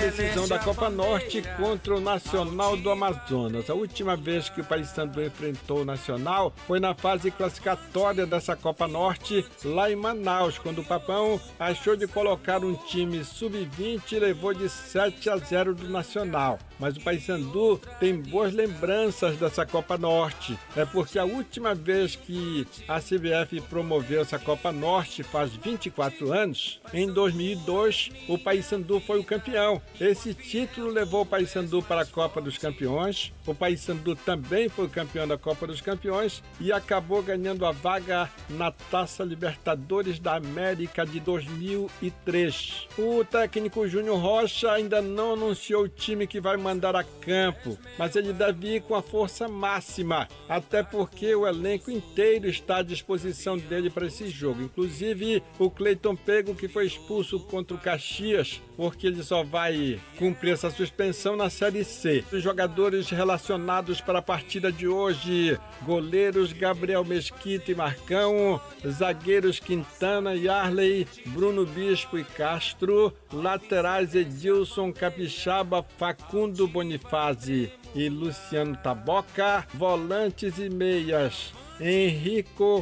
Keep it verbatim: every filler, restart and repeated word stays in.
decisão da Copa Norte contra o Nacional do Amazonas. A última vez que o Paysandu enfrentou o Nacional foi na fase classificatória dessa Copa Norte, lá em Manaus, quando o Papão achou de colocar um time sub vinte e levou de sete a zero do Nacional. Mas o Paysandu tem boas lembranças dessa Copa Norte. É porque a última vez que a C B F promoveu essa Copa Norte faz vinte e quatro anos, em dois mil e dois, o Paysandu foi o campeão. Esse título levou o Paysandu para a Copa dos Campeões. O Paysandu também foi campeão da Copa dos Campeões e acabou ganhando a vaga na Taça Libertadores da América de dois mil e três. O técnico Júnior Rocha ainda não anunciou o time que vai mandar a campo, mas ele deve ir com a força máxima, até porque o elenco inteiro está à disposição dele para esse jogo, inclusive o Cleiton Pego, que foi expulso contra o Caxias, porque ele só vai cumprir essa suspensão na Série C. Os jogadores relacionados para a partida de hoje: goleiros Gabriel Mesquita e Marcão, zagueiros Quintana e Arley, Bruno Bispo e Castro, laterais Edilson, Capixaba, Facundo Bonifazzi e Luciano Taboca, volantes e meias Henrico